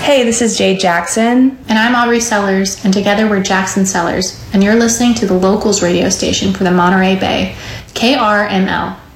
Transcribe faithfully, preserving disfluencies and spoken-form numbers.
Hey, this is Jade Jackson. And I'm Aubrey Sellers, and together we're Jackson Sellers, and you're listening to the Locals radio station for the Monterey Bay, K R M L.